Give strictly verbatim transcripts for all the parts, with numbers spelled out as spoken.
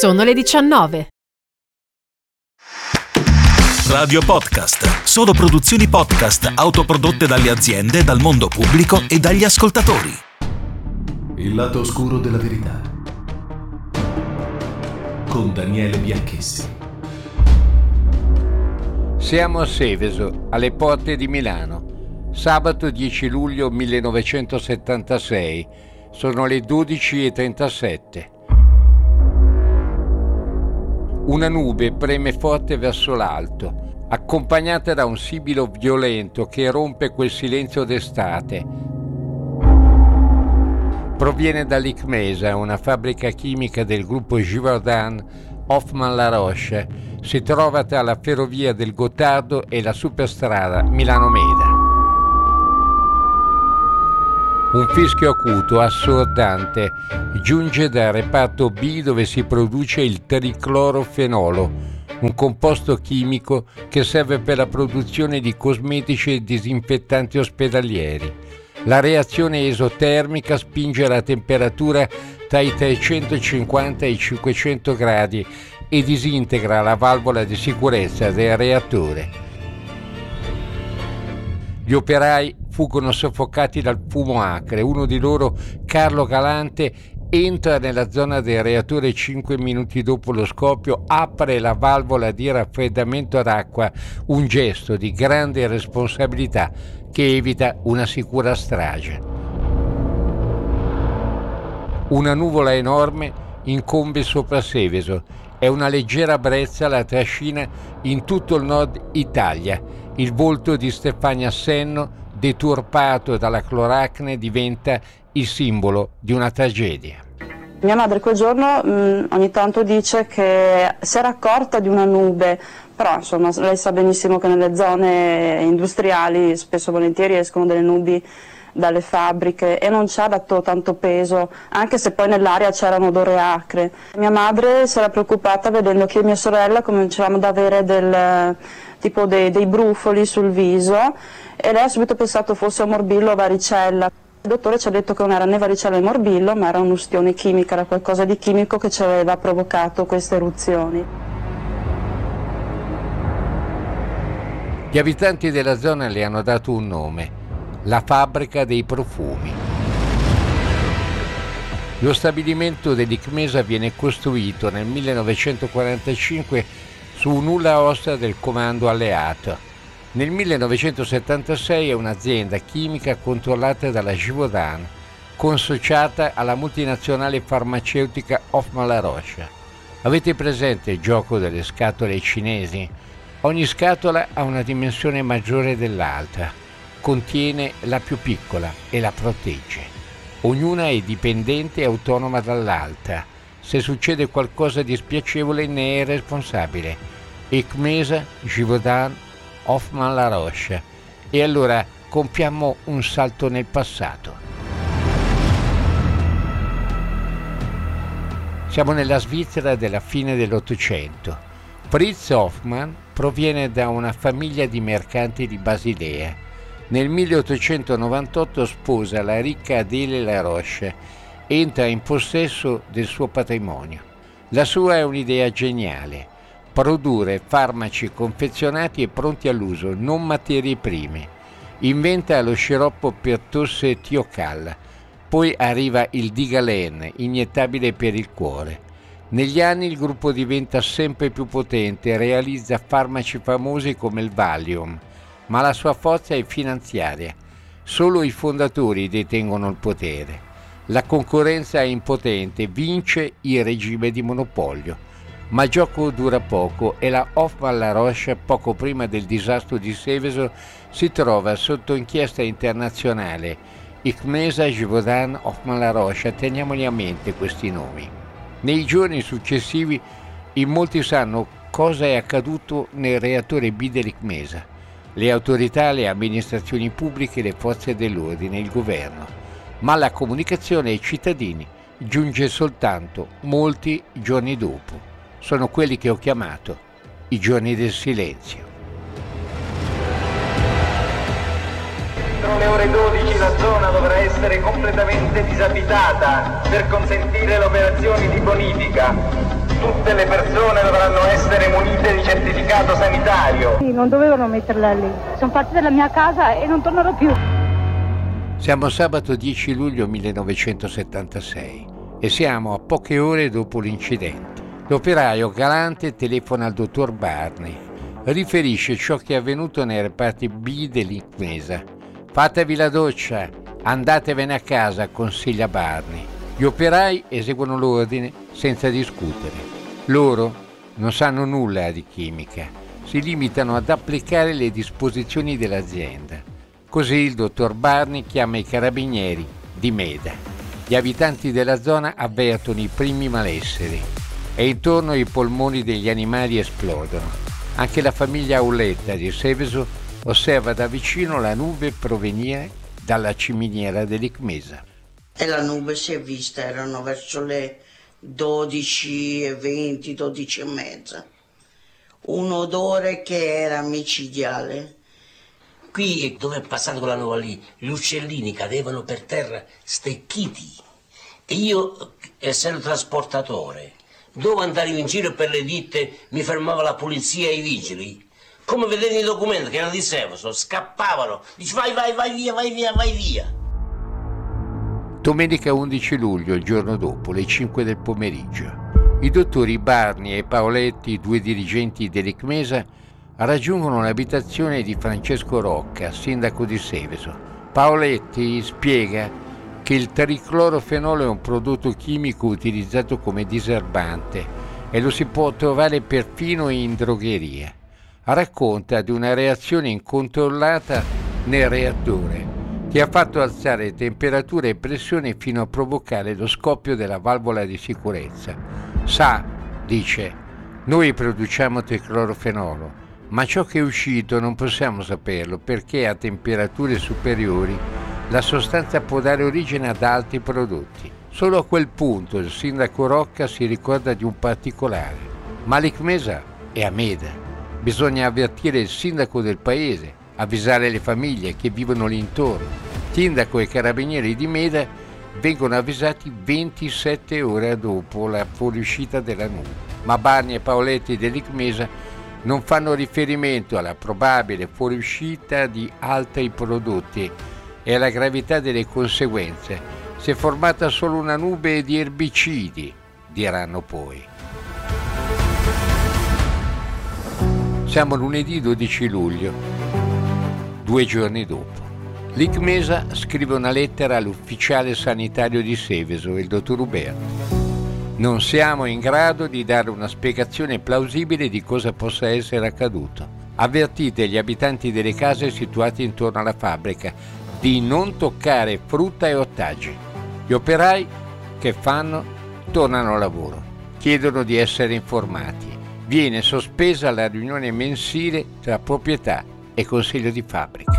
Sono le diciannove. Radio Podcast. Solo produzioni podcast autoprodotte dalle aziende, dal mondo pubblico e dagli ascoltatori. Il lato oscuro della verità. Con Daniele Bianchessi. Siamo a Seveso, alle porte di Milano. Sabato dieci luglio millenovecentosettantasei. Sono le dodici e trentasette. Una nube preme forte verso l'alto, accompagnata da un sibilo violento che rompe quel silenzio d'estate. Proviene dall'Icmesa, una fabbrica chimica del gruppo Givaudan Hoffmann-La Roche. Si trova tra la ferrovia del Gottardo e la superstrada Milano-Meda. Un fischio acuto, assordante, giunge dal reparto B dove si produce il triclorofenolo, un composto chimico che serve per la produzione di cosmetici e disinfettanti ospedalieri. La reazione esotermica spinge la temperatura tra i trecentocinquanta e i cinquecento gradi e disintegra la valvola di sicurezza del reattore. Gli operai fuggono soffocati dal fumo acre. Uno di loro, Carlo Galante, entra nella zona del reattore cinque minuti dopo lo scoppio, apre la valvola di raffreddamento d'acqua, un gesto di grande responsabilità che evita una sicura strage. Una nuvola enorme incombe sopra Seveso. È una leggera brezza la trascina in tutto il nord Italia. Il volto di Stefania Senno, deturpato dalla cloracne, diventa il simbolo di una tragedia. Mia madre quel giorno mh, ogni tanto dice che si era accorta di una nube, però insomma lei sa benissimo che nelle zone industriali spesso e volentieri escono delle nubi dalle fabbriche e non ci ha dato tanto peso, anche se poi nell'aria c'era un odore acre. Mia madre si era preoccupata vedendo che io e mia sorella cominciavamo ad avere del, tipo dei, dei brufoli sul viso e lei ha subito pensato fosse un morbillo o varicella. Il dottore ci ha detto che non era né varicella né morbillo, ma era un'ustione chimica, era qualcosa di chimico che ci aveva provocato queste eruzioni. Gli abitanti della zona le hanno dato un nome: la fabbrica dei profumi. Lo stabilimento dell'Icmesa viene costruito nel millenovecentoquarantacinque su un nulla osta del comando alleato. Nel millenovecentosettantasei è un'azienda chimica controllata dalla Givaudan, consociata alla multinazionale farmaceutica Hoffmann-La Roche. Avete presente il gioco delle scatole cinesi? Ogni scatola ha una dimensione maggiore dell'altra, contiene la più piccola e la protegge. Ognuna è dipendente e autonoma dall'altra. Se succede qualcosa di spiacevole ne è responsabile. Icmesa, Givaudan, Hoffmann-La Roche. E allora compiamo un salto nel passato. Siamo nella Svizzera della fine dell'Ottocento. Fritz Hoffmann proviene da una famiglia di mercanti di Basilea. Nel milleottocentonovantotto sposa la ricca Adele La Roche, entra in possesso del suo patrimonio. La sua è un'idea geniale: produrre farmaci confezionati e pronti all'uso, non materie prime. Inventa lo sciroppo per tosse Thiocal, poi arriva il Digalen, iniettabile per il cuore. Negli anni il gruppo diventa sempre più potente e realizza farmaci famosi come il Valium, ma la sua forza è finanziaria. Solo i fondatori detengono il potere. La concorrenza è impotente, vince il regime di monopolio. Ma il gioco dura poco e la Hoffmann-La Roche, poco prima del disastro di Seveso, si trova sotto inchiesta internazionale. Icmesa, Givaudan, Hoffmann-La Roche, teniamoli a mente questi nomi. Nei giorni successivi in molti sanno cosa è accaduto nel reattore B dell'Icmesa. Le autorità, le amministrazioni pubbliche, le forze dell'ordine, il governo. Ma la comunicazione ai cittadini giunge soltanto molti giorni dopo. Sono quelli che ho chiamato i giorni del silenzio. Entro le ore dodici la zona dovrà essere completamente disabitata per consentire le operazioni di bonifica. Tutti tutte le persone dovranno essere munite di certificato sanitario. Sì, non dovevano metterla lì. Sono partita dalla mia casa e non tornerò più. Siamo sabato dieci luglio millenovecentosettantasei e siamo a poche ore dopo l'incidente. L'operaio galante telefona al dottor Barney, riferisce ciò che è avvenuto nei reparti B dell'Icmesa. Fatevi la doccia, andatevene a casa, consiglia Barney. Gli operai eseguono l'ordine senza discutere. Loro non sanno nulla di chimica, si limitano ad applicare le disposizioni dell'azienda. Così il dottor Barney chiama i carabinieri di Meda. Gli abitanti della zona avvertono i primi malesseri e intorno i polmoni degli animali esplodono. Anche la famiglia Auletta di Seveso osserva da vicino la nube provenire dalla ciminiera dell'Icmesa. E la nube si è vista, erano verso le dodici e venti, dodici e mezza. Un odore che era micidiale. Qui dove è passato quella nuova lì, gli uccellini cadevano per terra stecchiti e io, essendo trasportatore, dovevo andare in giro per le ditte, mi fermava la polizia e i vigili. Come vedete i documenti che erano di Seveso, scappavano, dice vai, vai, vai via, vai via, vai via. Domenica undici luglio, il giorno dopo, le cinque del pomeriggio, i dottori Barney e Paoletti, due dirigenti dell'Icmesa, raggiungono l'abitazione di Francesco Rocca, sindaco di Seveso. Paoletti spiega che il triclorofenolo è un prodotto chimico utilizzato come diserbante e lo si può trovare perfino in drogheria. Racconta di una reazione incontrollata nel reattore che ha fatto alzare temperatura e pressione fino a provocare lo scoppio della valvola di sicurezza. Sa, dice, noi produciamo triclorofenolo, ma ciò che è uscito non possiamo saperlo perché a temperature superiori la sostanza può dare origine ad altri prodotti. Solo a quel punto il sindaco Rocca si ricorda di un particolare. Ma l'Icmesa è a Meda. Bisogna avvertire il sindaco del paese, avvisare le famiglie che vivono lì intorno. Sindaco e carabinieri di Meda vengono avvisati ventisette ore dopo la fuoriuscita della nube. Ma Barney e Paoletti dell'Icmesa non fanno riferimento alla probabile fuoriuscita di altri prodotti e alla gravità delle conseguenze. Si è formata solo una nube di erbicidi, diranno poi. Siamo lunedì dodici luglio, due giorni dopo. L'Icmesa scrive una lettera all'ufficiale sanitario di Seveso, il dottor Uberti. Non siamo in grado di dare una spiegazione plausibile di cosa possa essere accaduto. Avvertite gli abitanti delle case situate intorno alla fabbrica di non toccare frutta e ortaggi. Gli operai che fanno tornano a lavoro, chiedono di essere informati. Viene sospesa la riunione mensile tra proprietà e consiglio di fabbrica.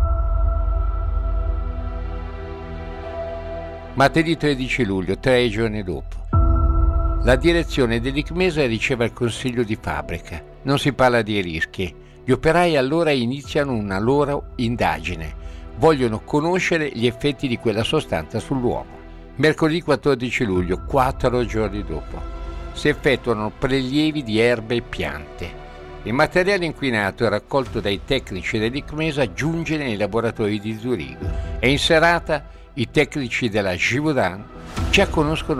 Martedì tredici luglio, tre giorni dopo. La direzione dell'Icmesa riceve il consiglio di fabbrica. Non si parla di rischi. Gli operai allora iniziano una loro indagine. Vogliono conoscere gli effetti di quella sostanza sull'uomo. Mercoledì quattordici luglio, quattro giorni dopo, si effettuano prelievi di erbe e piante. Il materiale inquinato raccolto dai tecnici dell'Icmesa giunge nei laboratori di Zurigo e in serata i tecnici della Givaudan già conoscono